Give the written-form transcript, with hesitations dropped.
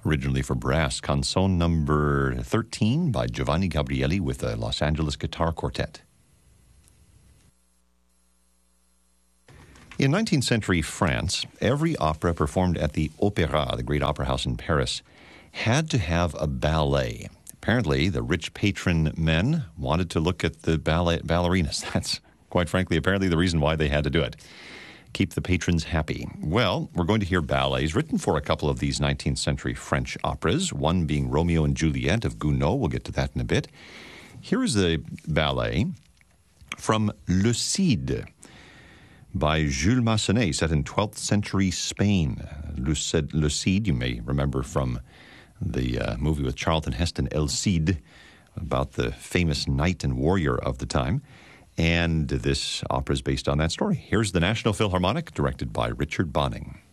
originally for brass, Canzone number 13 by Giovanni Gabrieli with the Los Angeles Guitar Quartet. In 19th century France, every opera performed at the Opéra, the great opera house in Paris, had to have a ballet. Apparently, the rich patron men wanted to look at the ballerinas. That's, quite frankly, apparently the reason why they had to do it. Keep the patrons happy. Well, we're going to hear ballets written for a couple of these 19th century French operas, one being Romeo and Juliet of Gounod. We'll get to that in a bit. Here is a ballet from Le Cid by Jules Massenet, set in 12th century Spain. Le Cid, you may remember from the movie with Charlton Heston, El Cid, about the famous knight and warrior of the time. And this opera is based on that story. Here's the National Philharmonic, directed by Richard Bonning.